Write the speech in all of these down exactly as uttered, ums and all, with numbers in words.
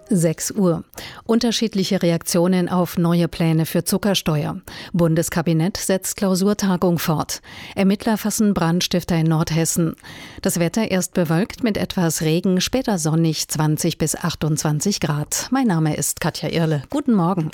sechs Uhr. Unterschiedliche Reaktionen auf neue Pläne für Zuckersteuer. Bundeskabinett setzt Klausurtagung fort. Ermittler fassen Brandstifter in Nordhessen. Das Wetter erst bewölkt mit etwas Regen, später sonnig, zwanzig bis achtundzwanzig Grad. Mein Name ist Katja Irle. Guten Morgen.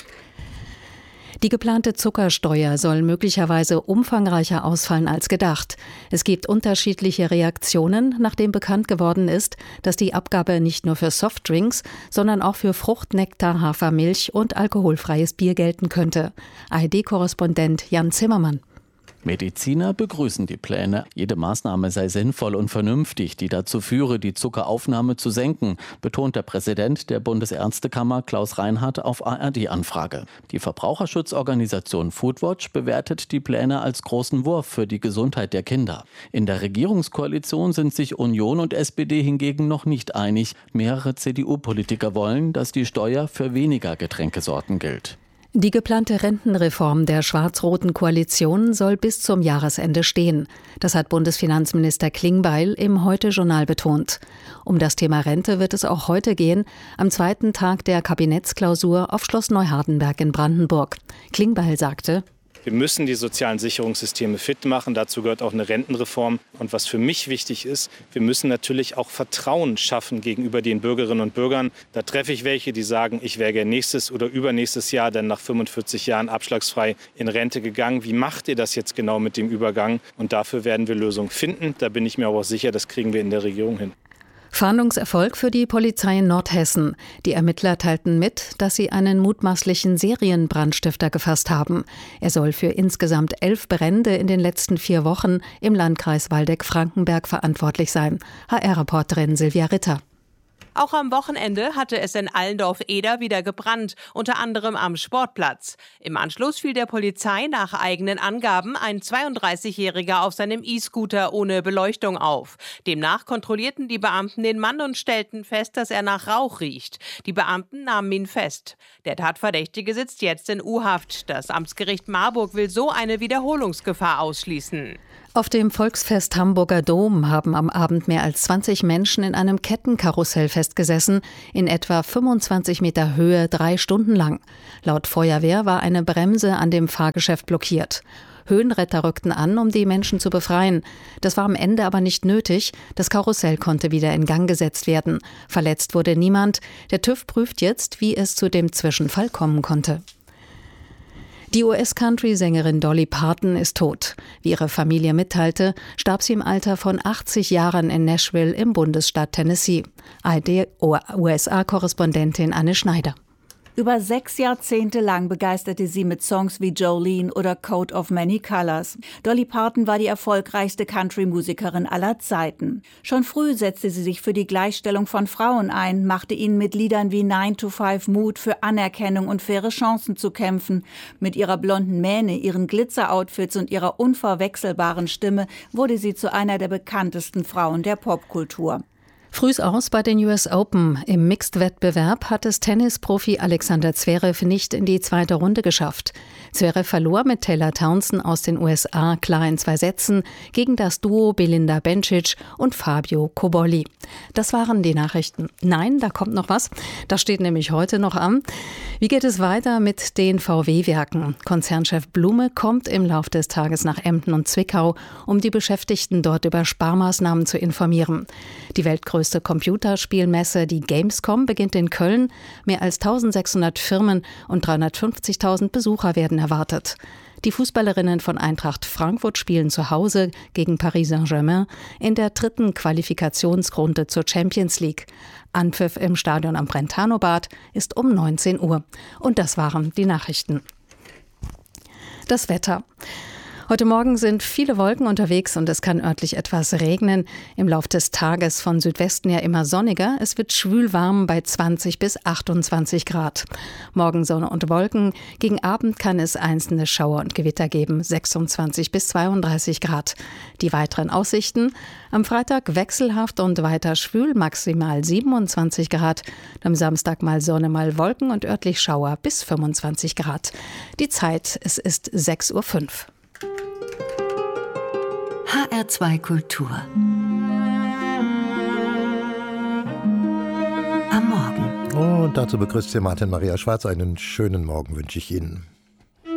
Die geplante Zuckersteuer soll möglicherweise umfangreicher ausfallen als gedacht. Es gibt unterschiedliche Reaktionen, nachdem bekannt geworden ist, dass die Abgabe nicht nur für Softdrinks, sondern auch für Fruchtnektar, Hafermilch und alkoholfreies Bier gelten könnte. A R D-Korrespondent Jan Zimmermann. Mediziner begrüßen die Pläne. Jede Maßnahme sei sinnvoll und vernünftig, die dazu führe, die Zuckeraufnahme zu senken, betont der Präsident der Bundesärztekammer Klaus Reinhardt auf A R D-Anfrage. Die Verbraucherschutzorganisation Foodwatch bewertet die Pläne als großen Wurf für die Gesundheit der Kinder. In der Regierungskoalition sind sich Union und S P D hingegen noch nicht einig. Mehrere C D U-Politiker wollen, dass die Steuer für weniger Getränkesorten gilt. Die geplante Rentenreform der schwarz-roten Koalition soll bis zum Jahresende stehen. Das hat Bundesfinanzminister Klingbeil im Heute-Journal betont. Um das Thema Rente wird es auch heute gehen, am zweiten Tag der Kabinettsklausur auf Schloss Neuhardenberg in Brandenburg. Klingbeil sagte: Wir müssen die sozialen Sicherungssysteme fit machen. Dazu gehört auch eine Rentenreform. Und was für mich wichtig ist, wir müssen natürlich auch Vertrauen schaffen gegenüber den Bürgerinnen und Bürgern. Da treffe ich welche, die sagen, ich wäre gern nächstes oder übernächstes Jahr dann nach fünfundvierzig Jahren abschlagsfrei in Rente gegangen. Wie macht ihr das jetzt genau mit dem Übergang? Und dafür werden wir Lösungen finden. Da bin ich mir aber auch sicher, das kriegen wir in der Regierung hin. Fahndungserfolg für die Polizei in Nordhessen. Die Ermittler teilten mit, dass sie einen mutmaßlichen Serienbrandstifter gefasst haben. Er soll für insgesamt elf Brände in den letzten vier Wochen im Landkreis Waldeck-Frankenberg verantwortlich sein. H R-Reporterin Silvia Ritter. Auch am Wochenende hatte es in Allendorf-Eder wieder gebrannt, unter anderem am Sportplatz. Im Anschluss fiel der Polizei nach eigenen Angaben ein zweiunddreißigjähriger auf seinem E-Scooter ohne Beleuchtung auf. Demnach kontrollierten die Beamten den Mann und stellten fest, dass er nach Rauch riecht. Die Beamten nahmen ihn fest. Der Tatverdächtige sitzt jetzt in U-Haft. Das Amtsgericht Marburg will so eine Wiederholungsgefahr ausschließen. Auf dem Volksfest Hamburger Dom haben am Abend mehr als zwanzig Menschen in einem Kettenkarussell festgesessen, in etwa fünfundzwanzig Meter Höhe, drei Stunden lang. Laut Feuerwehr war eine Bremse an dem Fahrgeschäft blockiert. Höhenretter rückten an, um die Menschen zu befreien. Das war am Ende aber nicht nötig. Das Karussell konnte wieder in Gang gesetzt werden. Verletzt wurde niemand. Der TÜV prüft jetzt, wie es zu dem Zwischenfall kommen konnte. Die U S-Country-Sängerin Dolly Parton ist tot. Wie ihre Familie mitteilte, starb sie im Alter von achtzig Jahren in Nashville im Bundesstaat Tennessee. A R D-U S A-Korrespondentin Anne Schneider. Über sechs Jahrzehnte lang begeisterte sie mit Songs wie Jolene oder Coat of Many Colors. Dolly Parton war die erfolgreichste Country-Musikerin aller Zeiten. Schon früh setzte sie sich für die Gleichstellung von Frauen ein, machte ihnen mit Liedern wie nine to five Mut für Anerkennung und faire Chancen zu kämpfen. Mit ihrer blonden Mähne, ihren Glitzer-Outfits und ihrer unverwechselbaren Stimme wurde sie zu einer der bekanntesten Frauen der Popkultur. Frühs aus bei den U S Open. Im Mixed-Wettbewerb hat es Tennisprofi Alexander Zverev nicht in die zweite Runde geschafft. Zverev verlor mit Taylor Townsend aus den U S A klar in zwei Sätzen gegen das Duo Belinda Bencic und Fabio Cobolli. Das waren die Nachrichten. Nein, da kommt noch was. Das steht nämlich heute noch an. Wie geht es weiter mit den V W-Werken? Konzernchef Blume kommt im Laufe des Tages nach Emden und Zwickau, um die Beschäftigten dort über Sparmaßnahmen zu informieren. Die weltgrößte Die Computerspielmesse, die Gamescom, beginnt in Köln. Mehr als eintausendsechshundert Firmen und dreihundertfünfzigtausend Besucher werden erwartet. Die Fußballerinnen von Eintracht Frankfurt spielen zu Hause gegen Paris Saint-Germain in der dritten Qualifikationsrunde zur Champions League. Anpfiff im Stadion am Brentano-Bad ist um neunzehn Uhr. Und das waren die Nachrichten. Das Wetter. Heute Morgen sind viele Wolken unterwegs und es kann örtlich etwas regnen. Im Lauf des Tages von Südwesten her immer sonniger. Es wird schwül warm bei zwanzig bis achtundzwanzig Grad. Morgen Sonne und Wolken. Gegen Abend kann es einzelne Schauer und Gewitter geben. sechsundzwanzig bis zweiunddreißig Grad. Die weiteren Aussichten. Am Freitag wechselhaft und weiter schwül, maximal siebenundzwanzig Grad. Am Samstag mal Sonne, mal Wolken und örtlich Schauer bis fünfundzwanzig Grad. Die Zeit, es ist sechs Uhr fünf. H R zwei Kultur. Am Morgen. Oh. Und dazu begrüßt Sie Martin Maria Schwarz. Einen schönen Morgen wünsche ich Ihnen.